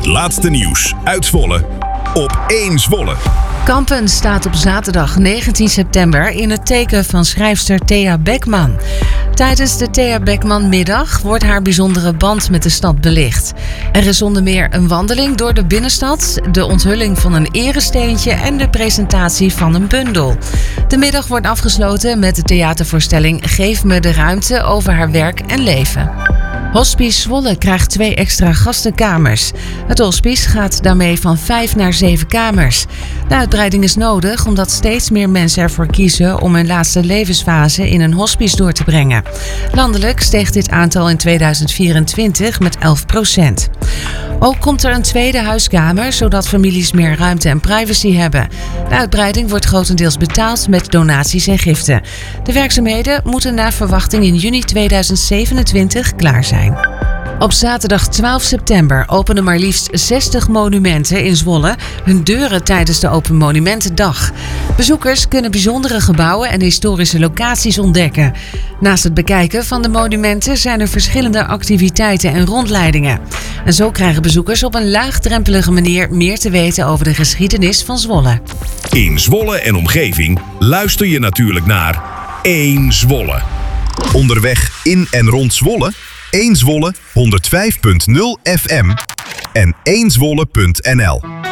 laatste nieuws uit Zwolle op 1 Zwolle. Kampen staat op zaterdag 19 september in het teken van schrijfster Thea Beckman. Tijdens de Thea Beckman-middag wordt haar bijzondere band met de stad belicht. Er is onder meer een wandeling door de binnenstad, de onthulling van een eresteentje en de presentatie van een bundel. De middag wordt afgesloten met de theatervoorstelling Geef me de ruimte over haar werk en leven. Hospice Zwolle krijgt 2 extra gastenkamers. Het hospice gaat daarmee van 5 naar 7 kamers. De uitbreiding is nodig omdat steeds meer mensen ervoor kiezen om hun laatste levensfase in een hospice door te brengen. Landelijk steeg dit aantal in 2024 met 11%. Ook komt er een tweede huiskamer, zodat families meer ruimte en privacy hebben. De uitbreiding wordt grotendeels betaald met donaties en giften. De werkzaamheden moeten naar verwachting in juni 2027 klaar zijn. Op zaterdag 12 september openen maar liefst 60 monumenten in Zwolle hun deuren tijdens de Open Monumentendag. Bezoekers kunnen bijzondere gebouwen en historische locaties ontdekken. Naast het bekijken van de monumenten zijn er verschillende activiteiten en rondleidingen. En zo krijgen bezoekers op een laagdrempelige manier meer te weten over de geschiedenis van Zwolle. In Zwolle en omgeving luister je natuurlijk naar 1 Zwolle. Onderweg in en rond Zwolle, 1 Zwolle 105.0 FM en 1zwolle.nl.